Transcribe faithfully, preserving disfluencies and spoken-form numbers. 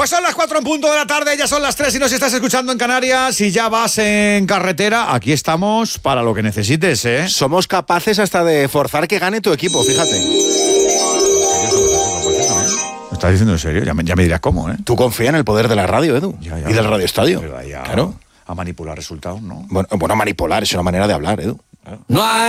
Pues son las cuatro en punto de la tarde, ya son las tres y nos estás escuchando en Canarias y ya vas en carretera. Aquí estamos para lo que necesites, ¿eh? Somos capaces hasta de forzar que gane tu equipo, fíjate. ¿Me estás diciendo en serio? Ya me, ya me dirás cómo, ¿eh? Tú confía en el poder de la radio, Edu. Ya, ya, y del Radio Estadio. Pero ya Claro. A manipular resultados, ¿no? Bueno, bueno, manipular es una manera de hablar, Edu. Claro. No hay